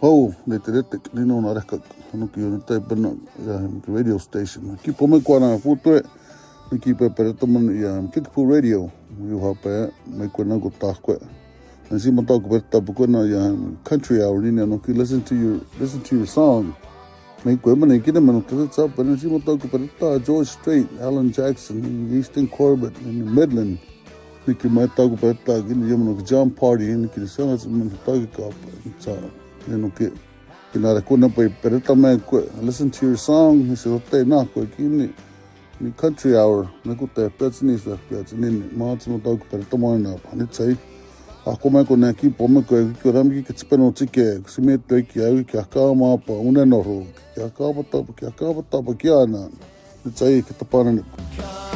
Hau, le te retek, nino na reka, hanuki o tai pena, radio station. Ki po me kuana putu e, ki pe pereta man Kickapoo Radio, you hape, me kuana ko takwe. And si mo tau ko pereta pukuana country hour nina no ki listen to your song. Me kue mana kina manu tata tapa, and si mo tau ko pereta George Strait, Alan Jackson, Easton Corbett, in Midland. Niki mai tau ko pereta kini yamano ki Jam Party, niki sana sa manu tau ki kapa. Kina kuna pa pereta me kue listen to your song he said te na kue kini ni country hour na ko te petni sa petni maats mo tau pereta mo na ani tsai ako me ko na ki po me ko ram ki kitspeno tike sime te ki ai ki aka ma pa una no ro ki aka pa ta ki ana ni tsai ki ta pa